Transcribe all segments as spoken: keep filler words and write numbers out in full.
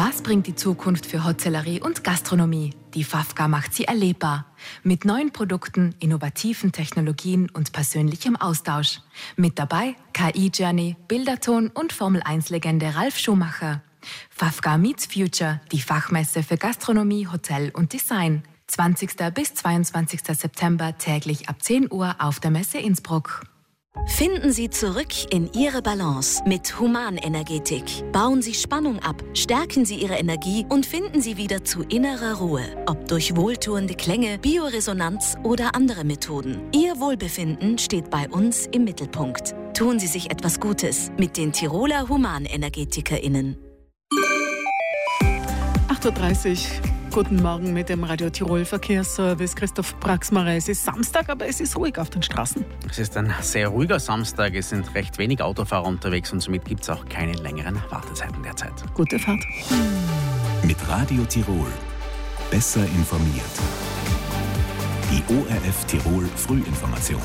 Was bringt die Zukunft für Hotellerie und Gastronomie? Die Fafka macht sie erlebbar. Mit neuen Produkten, innovativen Technologien und persönlichem Austausch. Mit dabei K I-Journey, Bilderton und Formel eins Legende Ralf Schumacher. Fafka Meets Future, die Fachmesse für Gastronomie, Hotel und Design. zwanzigsten bis zweiundzwanzigsten September täglich ab zehn Uhr auf der Messe Innsbruck. Finden Sie zurück in Ihre Balance mit Humanenergetik. Bauen Sie Spannung ab, stärken Sie Ihre Energie und finden Sie wieder zu innerer Ruhe. Ob durch wohltuende Klänge, Bioresonanz oder andere Methoden. Ihr Wohlbefinden steht bei uns im Mittelpunkt. Tun Sie sich etwas Gutes mit den Tiroler HumanenergetikerInnen. acht Uhr dreißig. Guten Morgen mit dem Radio Tirol Verkehrsservice. Christoph Praxmacher. Es ist Samstag, aber es ist ruhig auf den Straßen. Es ist ein sehr ruhiger Samstag. Es sind recht wenig Autofahrer unterwegs und somit gibt es auch keine längeren Wartezeiten derzeit. Gute Fahrt. Mit Radio Tirol. Besser informiert. Die O R F Tirol Frühinformation.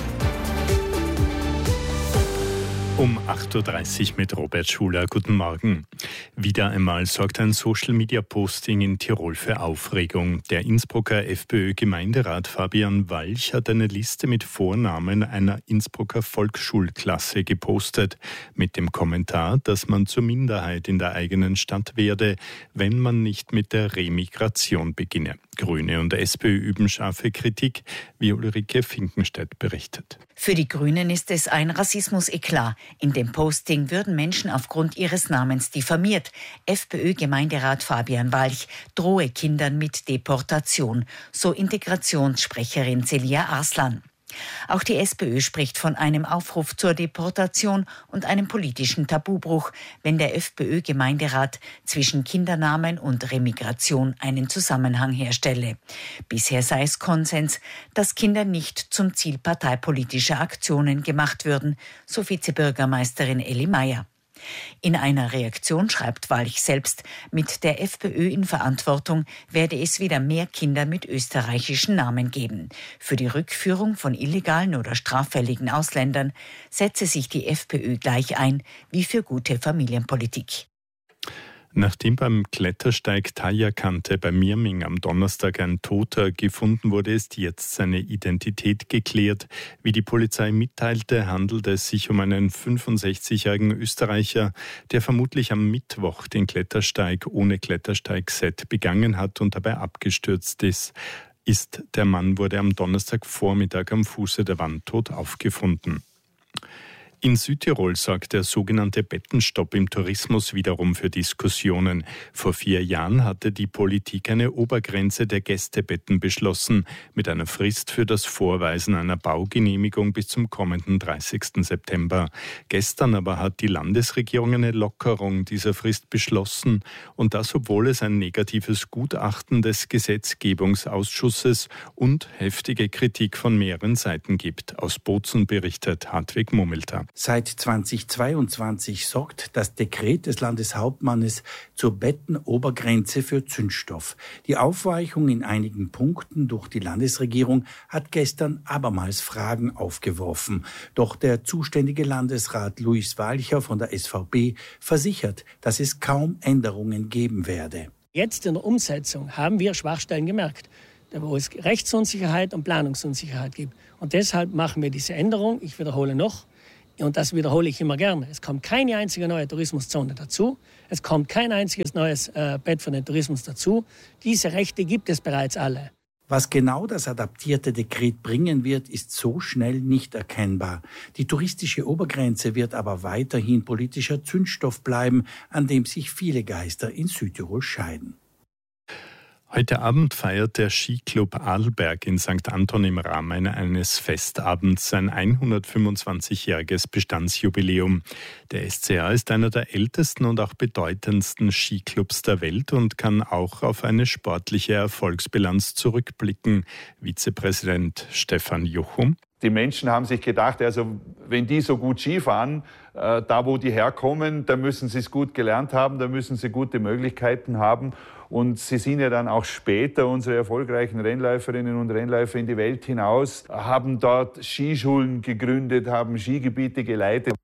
Um acht Uhr dreißig mit Robert Schuler. Guten Morgen. Wieder einmal sorgt ein Social-Media-Posting in Tirol für Aufregung. Der Innsbrucker FPÖ-Gemeinderat Fabian Walch hat eine Liste mit Vornamen einer Innsbrucker Volksschulklasse gepostet. Mit dem Kommentar, dass man zur Minderheit in der eigenen Stadt werde, wenn man nicht mit der Remigration beginne. Grüne und SPÖ üben scharfe Kritik, wie Ulrike Finkenstedt berichtet. Für die Grünen ist es ein Rassismus-Eklat. In dem Posting würden Menschen aufgrund ihres Namens diffamiert. FPÖ-Gemeinderat Fabian Walch drohe Kindern mit Deportation, so Integrationssprecherin Celia Arslan. Auch die SPÖ spricht von einem Aufruf zur Deportation und einem politischen Tabubruch, wenn der FPÖ-Gemeinderat zwischen Kindernamen und Remigration einen Zusammenhang herstelle. Bisher sei es Konsens, dass Kinder nicht zum Ziel parteipolitischer Aktionen gemacht würden, so Vizebürgermeisterin Elli Meyer. In einer Reaktion schreibt Walch selbst, mit der FPÖ in Verantwortung werde es wieder mehr Kinder mit österreichischen Namen geben. Für die Rückführung von illegalen oder straffälligen Ausländern setze sich die FPÖ gleich ein wie für gute Familienpolitik. Nachdem beim Klettersteig Tajakante bei Mirming am Donnerstag ein Toter gefunden wurde, ist jetzt seine Identität geklärt. Wie die Polizei mitteilte, handelt es sich um einen fünfundsechzigjährigen Österreicher, der vermutlich am Mittwoch den Klettersteig ohne Klettersteigset begangen hat und dabei abgestürzt ist. ist. Der Mann wurde am Donnerstagvormittag am Fuße der Wand tot aufgefunden. In Südtirol sorgt der sogenannte Bettenstopp im Tourismus wiederum für Diskussionen. Vor vier Jahren hatte die Politik eine Obergrenze der Gästebetten beschlossen, mit einer Frist für das Vorweisen einer Baugenehmigung bis zum kommenden dreißigsten September. Gestern aber hat die Landesregierung eine Lockerung dieser Frist beschlossen, und das, obwohl es ein negatives Gutachten des Gesetzgebungsausschusses und heftige Kritik von mehreren Seiten gibt. Aus Bozen berichtet Hartwig Mummelter. Seit zweitausendzweiundzwanzig sorgt das Dekret des Landeshauptmannes zur Bettenobergrenze für Zündstoff. Die Aufweichung in einigen Punkten durch die Landesregierung hat gestern abermals Fragen aufgeworfen. Doch der zuständige Landesrat Luis Walcher von der S V P versichert, dass es kaum Änderungen geben werde. Jetzt in der Umsetzung haben wir Schwachstellen gemerkt, wo es Rechtsunsicherheit und Planungsunsicherheit gibt. Und deshalb machen wir diese Änderung. Ich wiederhole noch. Und das wiederhole ich immer gerne. Es kommt keine einzige neue Tourismuszone dazu. Es kommt kein einziges neues äh, Bett für den Tourismus dazu. Diese Rechte gibt es bereits alle. Was genau das adaptierte Dekret bringen wird, ist so schnell nicht erkennbar. Die touristische Obergrenze wird aber weiterhin politischer Zündstoff bleiben, an dem sich viele Geister in Südtirol scheiden. Heute Abend feiert der Skiclub Adelberg in Sankt Anton im Rahmen eines Festabends sein hundertfünfundzwanzigjähriges Bestandsjubiläum. Der S C A ist einer der ältesten und auch bedeutendsten Skiclubs der Welt und kann auch auf eine sportliche Erfolgsbilanz zurückblicken. Vizepräsident Stefan Jochum. Die Menschen haben sich gedacht, also wenn die so gut Skifahren, äh, da wo die herkommen, da müssen sie es gut gelernt haben, da müssen sie gute Möglichkeiten haben. Und sie sind ja dann auch später, unsere erfolgreichen Rennläuferinnen und Rennläufer, in die Welt hinaus, haben dort Skischulen gegründet, haben Skigebiete geleitet.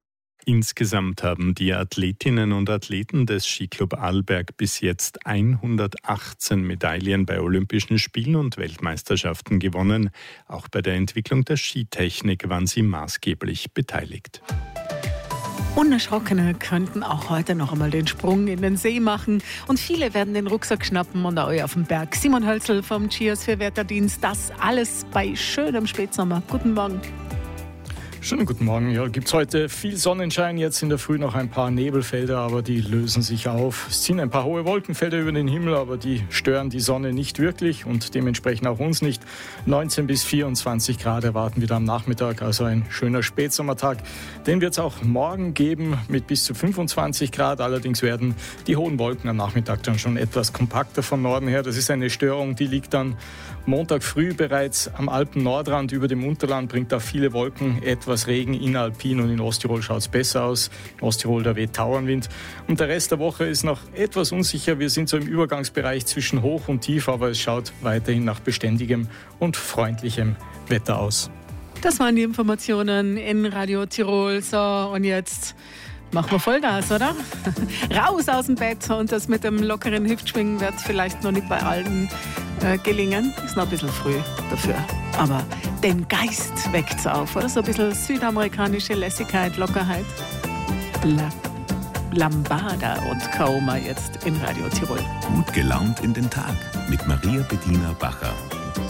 Insgesamt haben die Athletinnen und Athleten des Skiclub Arlberg bis jetzt hundertachtzehn Medaillen bei Olympischen Spielen und Weltmeisterschaften gewonnen. Auch bei der Entwicklung der Skitechnik waren sie maßgeblich beteiligt. Unerschrockene könnten auch heute noch einmal den Sprung in den See machen und viele werden den Rucksack schnappen und auch auf den Berg. Simon Hölzel vom Cheers für Wetterdienst, das alles bei schönem Spätsommer. Guten Morgen. Schönen guten Morgen. Ja, gibt es heute viel Sonnenschein, jetzt in der Früh noch ein paar Nebelfelder, aber die lösen sich auf. Es ziehen ein paar hohe Wolkenfelder über den Himmel, aber die stören die Sonne nicht wirklich und dementsprechend auch uns nicht. neunzehn bis vierundzwanzig Grad erwarten wir da am Nachmittag, also ein schöner Spätsommertag. Den wird es auch morgen geben mit bis zu fünfundzwanzig Grad. Allerdings werden die hohen Wolken am Nachmittag dann schon etwas kompakter von Norden her. Das ist eine Störung, die liegt dann Montag früh bereits am Alpen-Nordrand über dem Unterland, bringt da viele Wolken, etwas Regen in Alpin und in Osttirol schaut es besser aus. In Osttirol da weht Tauernwind. Und der Rest der Woche ist noch etwas unsicher. Wir sind so im Übergangsbereich zwischen Hoch und Tief, aber es schaut weiterhin nach beständigem und freundlichem Wetter aus. Das waren die Informationen in Radio Tirol. So, und jetzt machen wir Vollgas, oder? Raus aus dem Bett, und das mit dem lockeren Hüftschwingen wird vielleicht noch nicht bei allen äh, gelingen. Ist noch ein bisschen früh dafür. Aber den Geist weckt's auf, oder? So ein bisschen südamerikanische Lässigkeit, Lockerheit. La Lambada und Kaoma jetzt in Radio Tirol. Gut gelaunt in den Tag mit Maria Bettina Bacher.